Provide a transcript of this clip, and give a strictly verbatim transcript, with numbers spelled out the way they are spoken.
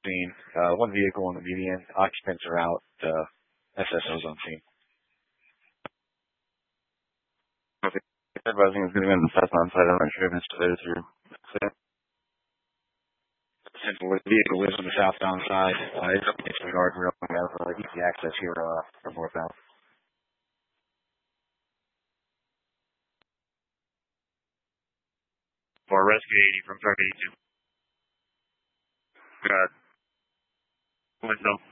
scene. Uh, one vehicle on the median. Occupants are out. Uh, S S O's on scene. Okay. Advising is going to be on the southbound side. I'm not sure if it's clear through. The vehicle is on the southbound side. Uh, it's up against the guardrail. We have uh, easy access here uh, from northbound. For rescue eighty from truck eighty-two. Got window.